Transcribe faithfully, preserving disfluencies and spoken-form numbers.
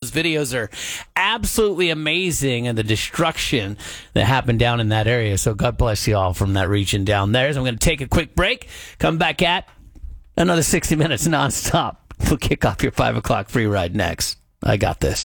Those videos are absolutely amazing, and the destruction that happened down in that area. So God bless you all from that region down there. So I'm going to take a quick break, come back at another sixty minutes nonstop. We'll kick off your five o'clock free ride next. I got this.